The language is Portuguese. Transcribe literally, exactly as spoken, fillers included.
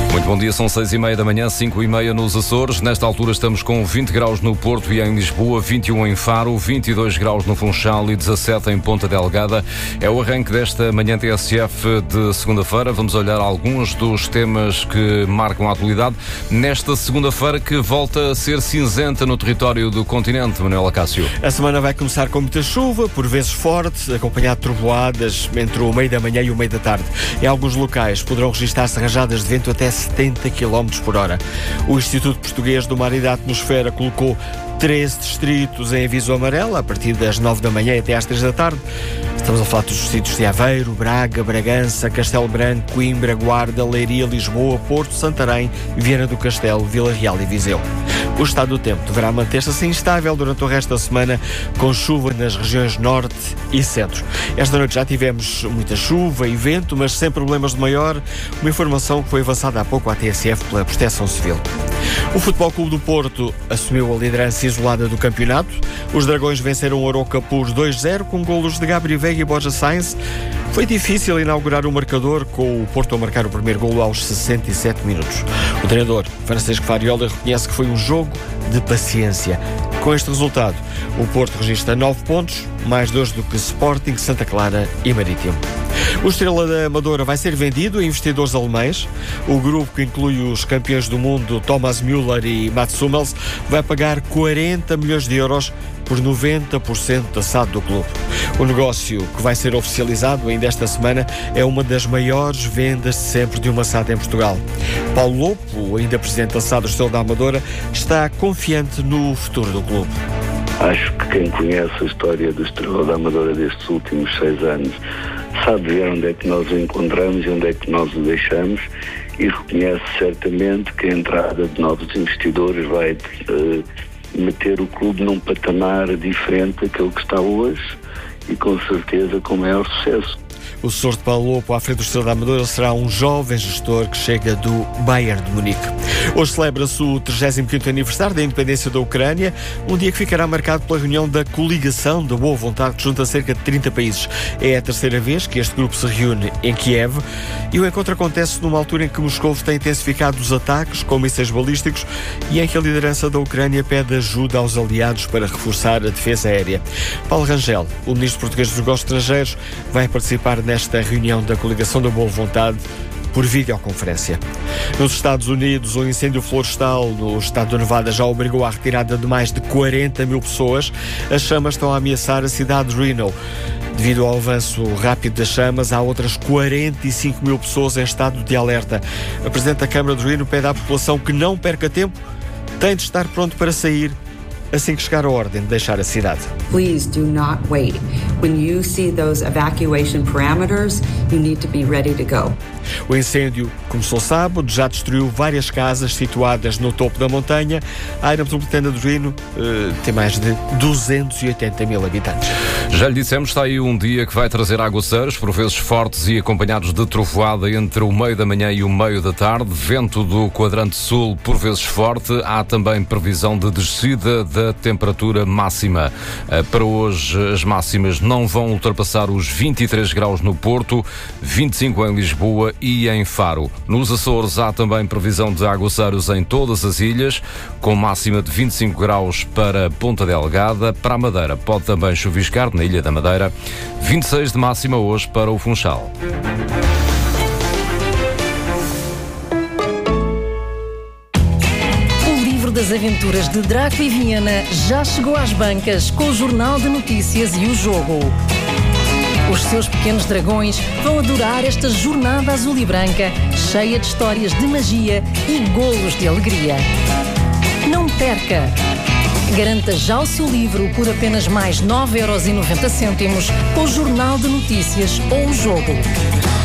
Muito bom dia, são seis e meia da manhã, cinco e meia nos Açores. Nesta altura estamos com vinte graus no Porto e em Lisboa, vinte e um em Faro, vinte e dois graus no Funchal e dezassete em Ponta Delgada. É o arranque desta manhã T S F de segunda-feira. Vamos olhar alguns dos temas que marcam a atualidade nesta segunda-feira, que volta a ser cinzenta no território do continente. Manuel Acácio. A semana vai começar com muita chuva, por vezes forte, acompanhado de trovoadas entre o meio da manhã e o meio da tarde. Em alguns locais poderão registrar-se rajadas de vento até setenta quilómetros por hora. O Instituto Português do Mar e da Atmosfera colocou treze distritos em aviso amarelo a partir das nove da manhã até às três da tarde. Estamos a falar dos distritos de Aveiro, Braga, Bragança, Castelo Branco, Coimbra, Guarda, Leiria, Lisboa, Porto, Santarém, Viana do Castelo, Vila Real e Viseu. O estado do tempo deverá manter-se assim instável durante o resto da semana, com chuva nas regiões norte e centro. Esta noite já tivemos muita chuva e vento, mas sem problemas de maior. Uma informação que foi avançada há pouco à T S F pela Proteção Civil. O Futebol Clube do Porto assumiu a liderança isolada do campeonato. Os Dragões venceram o Aroca por dois a zero, com golos de Gabriel Veiga e Borja Sainz. Foi difícil inaugurar o marcador, com o Porto a marcar o primeiro golo aos sessenta e sete minutos. O treinador, Francisco Fariola, reconhece que foi um jogo de paciência. Com este resultado, o Porto registra nove pontos, mais dois do que Sporting, Santa Clara e Marítimo. O Estrela da Amadora vai ser vendido a investidores alemães. O grupo, que inclui os campeões do mundo Thomas Müller e Mats Hummels, vai pagar quarenta milhões de euros por noventa por cento da S A D do clube. O negócio, que vai ser oficializado ainda esta semana, é uma das maiores vendas de sempre de uma S A D em Portugal. Paulo Lopo, ainda presidente da S A D do Estrela da Amadora, está confiante no futuro do clube. Acho que quem conhece a história do Estrela da Amadora destes últimos seis anos sabe ver onde é que nós o encontramos e onde é que nós o deixamos, e reconhece certamente que a entrada de novos investidores vai uh, meter o clube num patamar diferente daquele que está hoje, e com certeza com maior sucesso. O sucessor de Paulo Lopo à frente do Estrela da Amadora será um jovem gestor que chega do Bayern de Munique. Hoje celebra-se o trigésimo quinto aniversário da independência da Ucrânia, um dia que ficará marcado pela reunião da Coligação da Boa Vontade, que junta cerca de trinta países. É a terceira vez que este grupo se reúne em Kiev, e o encontro acontece numa altura em que Moscou tem intensificado os ataques com mísseis balísticos e em que a liderança da Ucrânia pede ajuda aos aliados para reforçar a defesa aérea. Paulo Rangel, o ministro português dos Negócios Estrangeiros, vai participar nesta reunião da Coligação da Boa Vontade por videoconferência. Nos Estados Unidos, o incêndio florestal no estado do Nevada já obrigou à retirada de mais de quarenta mil pessoas. As chamas estão a ameaçar a cidade de Reno. Devido ao avanço rápido das chamas, há outras quarenta e cinco mil pessoas em estado de alerta. A Presidente da Câmara de Reno pede à população que não perca tempo, tem de estar pronto para sair assim que chegar a ordem de deixar a cidade. Please do not wait. When you see those evacuation parameters, you need to be ready to go. O incêndio começou sábado, já destruiu várias casas situadas no topo da montanha. A área metropolitana do Reno uh, tem mais de duzentos e oitenta mil habitantes. Já lhe dissemos, está aí um dia que vai trazer aguaceiros, por vezes fortes e acompanhados de trovoada entre o meio da manhã e o meio da tarde. Vento do quadrante sul, por vezes forte. Há também previsão de descida da temperatura máxima. Uh, para hoje, as máximas não vão ultrapassar os vinte e três graus no Porto, vinte e cinco em Lisboa e em Faro. Nos Açores há também previsão de aguaceiros em todas as ilhas, com máxima de vinte e cinco graus para Ponta Delgada. Para a Madeira pode também chuviscar na Ilha da Madeira. vinte e seis de máxima hoje para o Funchal. O livro das aventuras de Draco e Viana já chegou às bancas com o Jornal de Notícias e o Jogo. Os seus pequenos dragões vão adorar esta jornada azul e branca, cheia de histórias de magia e golos de alegria. Não perca! Garanta já o seu livro por apenas mais nove euros e noventa cêntimos com o Jornal de Notícias ou o Jogo.